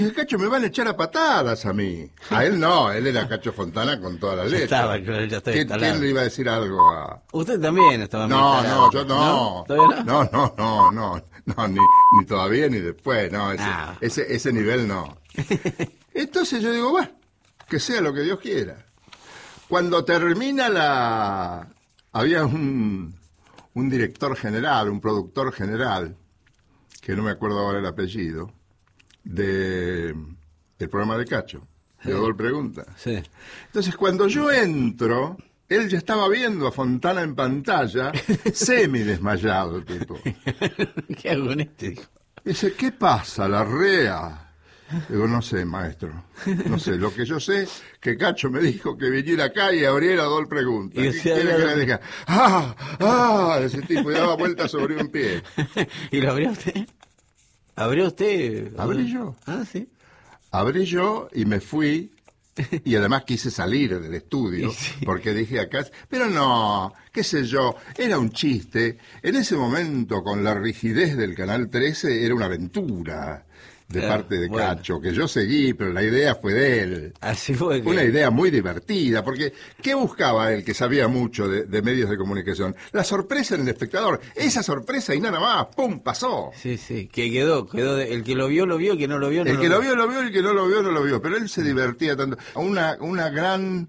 El Cacho me van a echar a patadas a mí. A él no, él era Cacho Fontana con todas las Ya letras. estaba, claro, ya estoy instalado. ¿Quién le iba a decir algo a...? Usted también estaba muy No, instalado. no, yo no. ¿Todavía no? No, ni todavía ni después, no, Ah. ese nivel no. Entonces yo digo, bueno, que sea lo que Dios quiera. Cuando termina había un director general, un productor general, que no me acuerdo ahora el apellido, del programa de Cacho, de Odol Pregunta. Sí. Entonces, cuando yo entro, él ya estaba viendo a Fontana en pantalla, semi-desmayado, tipo. ¿Qué hago con este? Dijo. Dice, ¿qué pasa, Larrea? Digo, no sé, maestro. No sé, lo que yo sé, que Cacho me dijo que viniera acá y abriera Odol Pregunta. Y ¿Qué decía, quiere que le diga? Ese tipo y daba vueltas sobre un pie. ¿Y lo abrió usted? ¿Abrió usted? Abrí yo. Ah, sí. Abrí yo y me fui, y además quise salir del estudio, Sí. porque dije acá, pero no, qué sé yo, era un chiste. En ese momento, con la rigidez del Canal 13, era una aventura de Claro, parte de bueno. Cacho, que yo seguí, pero la idea fue de él. Así fue que... Una idea muy divertida, porque ¿qué buscaba él que sabía mucho de medios de comunicación? La sorpresa en el espectador. Esa sorpresa y nada más, ¡pum!, pasó. Sí, sí, que quedó el que lo vio, el que no lo vio, no El lo que vio. lo vio, lo vio, el que no lo vio, no lo vio. Pero él se divertía tanto. Una gran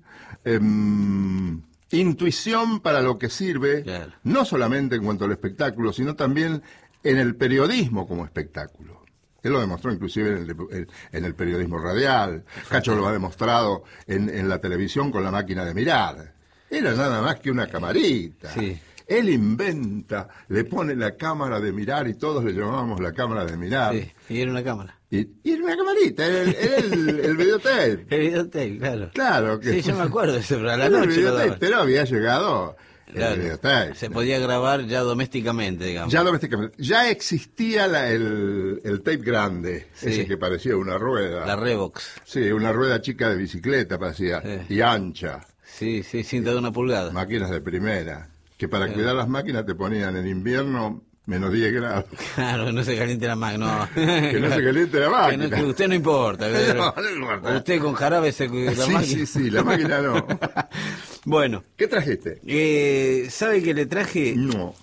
intuición para lo que sirve, Claro. no solamente en cuanto al espectáculo, sino también en el periodismo como espectáculo. Él lo demostró inclusive en el periodismo radial. Cacho lo ha demostrado en la televisión con La Máquina de Mirar. Era nada más que una camarita. Sí. Él inventa, le pone la cámara de mirar y todos le llamábamos la cámara de mirar. Sí, y era una cámara. Y era una camarita, era el videotape. El videotape, claro. Claro que Sí, yo me acuerdo de eso, pero a la era el noche lo videotape, daban. pero había llegado Claro, el videotape. se podía grabar ya domésticamente, digamos. Ya domésticamente. Ya existía el tape grande, Sí. ese que parecía una rueda. La Revox. Sí, una rueda chica de bicicleta parecía, Sí. y ancha. Sí, sí, cinta de una pulgada. Máquinas de primera. Que para cuidar las máquinas te ponían en invierno menos 10 grados. Claro, que no se caliente la máquina, no. Que no se caliente la máquina. Que usted no importa. No, no importa. Usted con jarabe se cuida la Sí, máquina. sí, la máquina no. Bueno, ¿Qué trajiste? ¿sabe que le traje? No.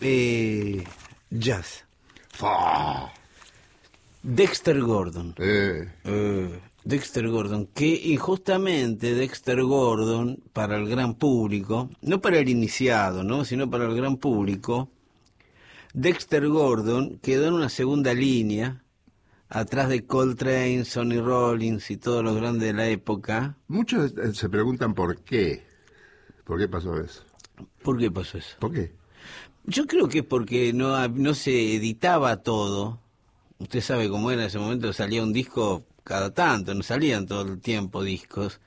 Jazz. Fa. Dexter Gordon. Eh, Dexter Gordon, que injustamente Dexter Gordon, para el gran público, no para el iniciado, ¿no?, sino para el gran público, Dexter Gordon quedó en una segunda línea, atrás de Coltrane, Sonny Rollins y todos los grandes de la época. Muchos se preguntan por qué. ¿Por qué pasó eso? ¿Por qué pasó eso? ¿Por qué? Yo creo que es porque no se editaba todo. Usted sabe cómo era en ese momento, salía un disco cada tanto, no salían todo el tiempo discos.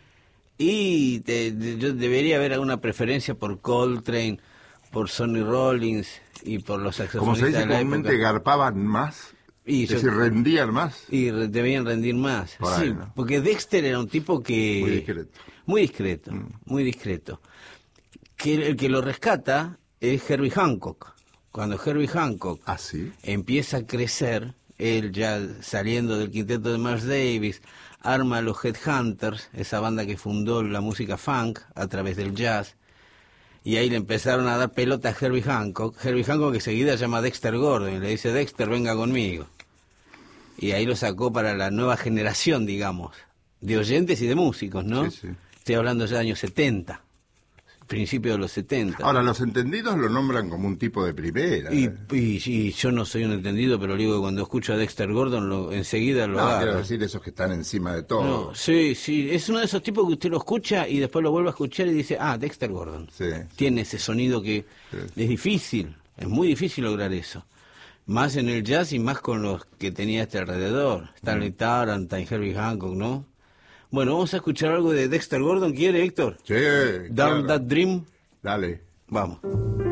Y yo debería haber alguna preferencia por Coltrane, por Sonny Rollins y por los Como se saxofonistas dice de la comúnmente, época. garpaban más. Y Es decir, rendían más. y debían rendir más. Por Sí, ahí, ¿no? porque Dexter era un tipo que... Muy discreto. Muy discreto, muy discreto. Que el que lo rescata es Herbie Hancock. Cuando Herbie Hancock ¿Ah, sí? empieza a crecer, él ya saliendo del quinteto de Miles Davis, arma a los Headhunters, esa banda que fundó la música funk a través del jazz, y ahí le empezaron a dar pelota a Herbie Hancock que enseguida llama a Dexter Gordon y le dice, Dexter, venga conmigo. Y ahí lo sacó para la nueva generación, digamos, de oyentes y de músicos, ¿no? Sí, sí. Estoy hablando ya de años 70, principio de los 70. Ahora, los entendidos lo nombran como un tipo de primera. Y yo no soy un entendido, pero digo que cuando escucho a Dexter Gordon enseguida lo No, agarro. quiero decir esos que están encima de todo. No, sí, es uno de esos tipos que usted lo escucha y después lo vuelve a escuchar y dice, Dexter Gordon. Sí. Tiene ese sonido que es difícil, es muy difícil lograr eso. Más en el jazz y más con los que tenía alrededor. Stanley Tarrantine, Herbie Hancock, ¿no? Bueno, vamos a escuchar algo de Dexter Gordon. ¿Quiere, Héctor? Sí, Darn claro. That Dream. Dale. Vamos.